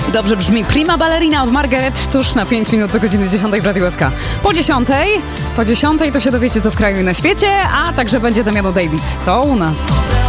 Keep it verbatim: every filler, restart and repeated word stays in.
Dobrze brzmi Prima Ballerina od Margaret, tuż na pięć minut do godziny dziesiątej w Radiu S K. Po dziesiątej, po dziesiątej to się dowiecie, co w kraju i na świecie, a także będzie Damiano David. To u nas.